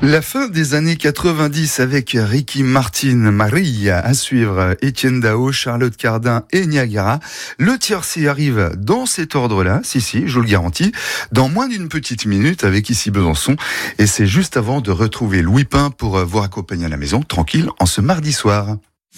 La fin des années 90 avec Ricky Martin, Maria à suivre, Étienne Dao, Charlotte Cardin et Niagara. Le tiercé arrive dans cet ordre-là, si, je vous le garantis, dans moins d'une petite minute avec Ici Besançon. Et c'est juste avant de retrouver Louis Pain pour vous accompagner à la maison, tranquille, en ce mardi soir.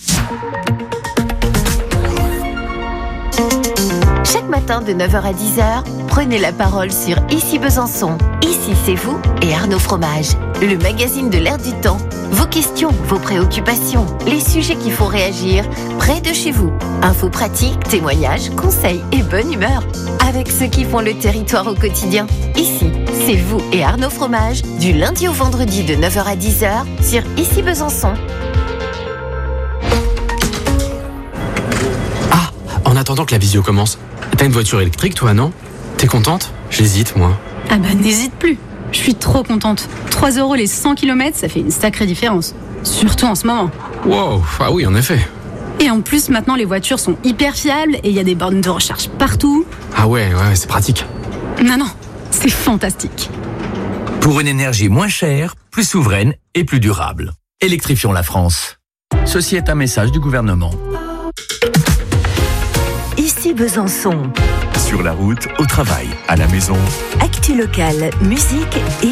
Chaque matin de 9h à 10h, prenez la parole sur Ici Besançon. Ici, c'est vous et Arnaud Fromage, le magazine de l'air du temps. Vos questions, vos préoccupations, les sujets qui font réagir, près de chez vous. Infos pratiques, témoignages, conseils et bonne humeur. Avec ceux qui font le territoire au quotidien. Ici, c'est vous et Arnaud Fromage, du lundi au vendredi de 9h à 10h, sur Ici Besançon. En attendant que la visio commence, t'as une voiture électrique toi, non? T'es contente? J'hésite, moi. Ah bah n'hésite plus, je suis trop contente. 3 € les 100 km, ça fait une sacrée différence. Surtout en ce moment. Wow, ah oui, en effet. Et en plus, maintenant les voitures sont hyper fiables et il y a des bornes de recharge partout. Ah ouais, c'est pratique. Non, c'est fantastique. Pour une énergie moins chère, plus souveraine et plus durable. Électrifions la France. Ceci est un message du gouvernement. Ici Besançon. Sur la route, au travail, à la maison. Actu locale, musique et